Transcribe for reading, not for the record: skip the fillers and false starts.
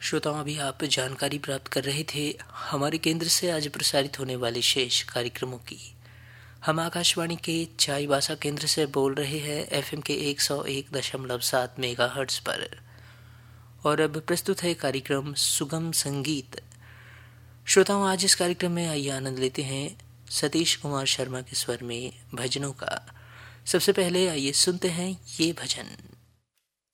श्रोताओं, अभी आप जानकारी प्राप्त कर रहे थे हमारे केंद्र से आज प्रसारित होने वाले शेष कार्यक्रमों की। हम आकाशवाणी के चाईबासा केंद्र से बोल रहे हैं एफएम के 101.7 मेगाहर्ट्ज पर। और अब प्रस्तुत है कार्यक्रम सुगम संगीत। श्रोताओं, आज इस कार्यक्रम में आइए आनंद लेते हैं सतीश कुमार शर्मा के स्वर में भजनों का। सबसे पहले आइए सुनते हैं ये भजन।